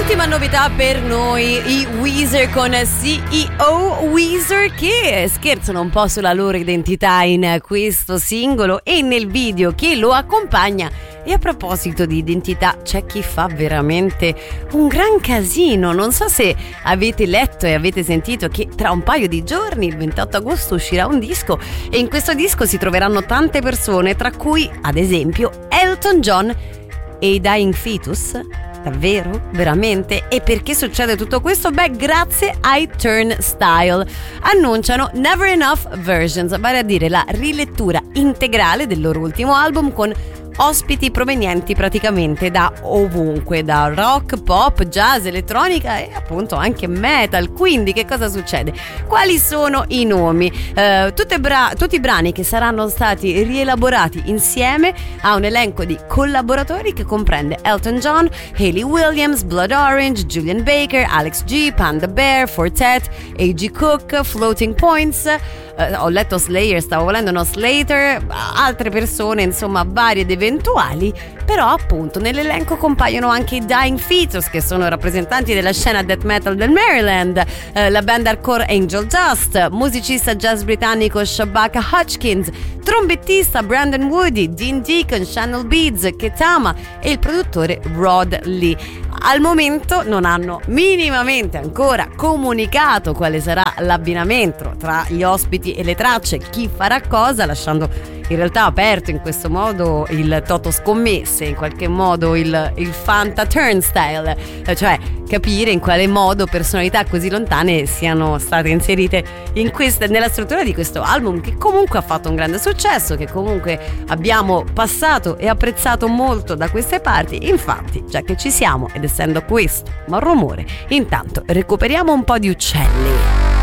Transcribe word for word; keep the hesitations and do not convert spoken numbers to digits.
Ultima novità per noi, i Weezer con C E O Weezer, che scherzano un po' sulla loro identità in questo singolo e nel video che lo accompagna. E a proposito di identità, c'è chi fa veramente un gran casino. Non so se avete letto e avete sentito che tra un paio di giorni, il ventotto agosto, uscirà un disco, e in questo disco si troveranno tante persone, tra cui ad esempio Elton John e i Dying Fetus. Davvero? Veramente? E perché succede tutto questo? Beh, grazie ai Turnstile. Annunciano Never Enough Versions, vale a dire la rilettura integrale del loro ultimo album con ospiti provenienti praticamente da ovunque, da rock, pop, jazz, elettronica e appunto anche metal. Quindi che cosa succede? Quali sono i nomi? Uh, tutte bra- tutti i brani che saranno stati rielaborati insieme a un elenco di collaboratori che comprende Elton John, Hayley Williams, Blood Orange, Julian Baker, Alex G, Panda Bear, Fortet, A G Cook, Floating Points. Uh, ho letto Slayer, stavo volendo no Slater, altre persone, insomma varie ed eventuali, però appunto nell'elenco compaiono anche i Dying Fetus, che sono rappresentanti della scena death metal del Maryland, uh, la band hardcore Angel Dust, musicista jazz britannico Shabaka Hutchins, trombettista Brandon Woody, Dean Deacon, Channel Beats, Ketama e il produttore Rod Lee. Al momento non hanno minimamente ancora comunicato quale sarà l'abbinamento tra gli ospiti e le tracce, chi farà cosa, lasciando in realtà aperto in questo modo il toto scommesse, in qualche modo il, il Fanta Turnstile, cioè capire in quale modo personalità così lontane siano state inserite in questa, nella struttura di questo album, che comunque ha fatto un grande successo, che comunque abbiamo passato e apprezzato molto da queste parti. Infatti, già che ci siamo, ed essendo questo ma un rumore, intanto recuperiamo un po' di uccelli.